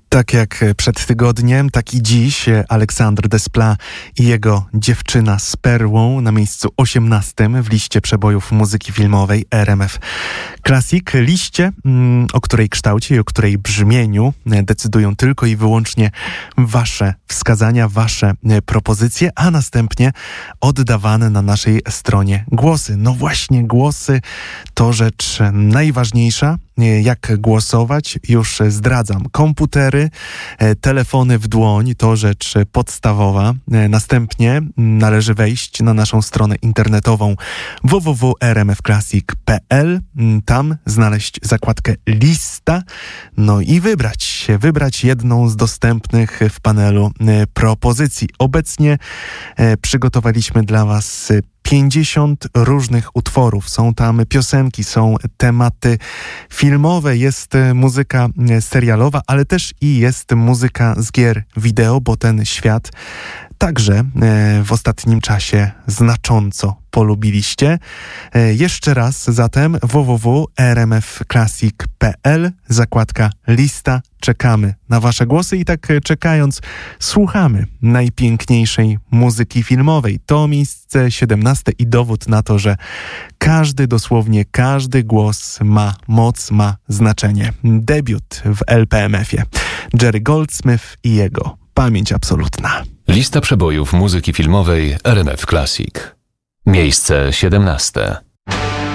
Tak jak przed tygodniem, tak i dziś Alexandre Desplat i jego Dziewczyna z perłą na miejscu 18 w liście przebojów muzyki filmowej RMF Classic. Liście, o której kształcie i o której brzmieniu decydują tylko i wyłącznie wasze wskazania, wasze propozycje, a następnie oddawane na naszej stronie głosy. No właśnie, głosy to rzecz najważniejsza. Jak głosować? Już zdradzam. Komputery, telefony w dłoń to rzecz podstawowa. Następnie należy wejść na naszą stronę internetową www.rmfclassic.pl. Tam znaleźć zakładkę lista, no i wybrać jedną z dostępnych w panelu propozycji. Obecnie przygotowaliśmy dla was 50 różnych utworów. Są tam piosenki, są tematy filmowe, jest muzyka serialowa, ale też i jest muzyka z gier wideo, bo ten świat także w ostatnim czasie znacząco polubiliście. Jeszcze raz zatem www.rmfclassic.pl, zakładka lista. Czekamy na wasze głosy i tak czekając słuchamy najpiękniejszej muzyki filmowej. To miejsce 17 i dowód na to, że dosłownie każdy głos ma moc, ma znaczenie. Debiut w LPMF-ie. Jerry Goldsmith i jego Pamięć absolutna. Lista przebojów muzyki filmowej RMF Classic. Miejsce 17.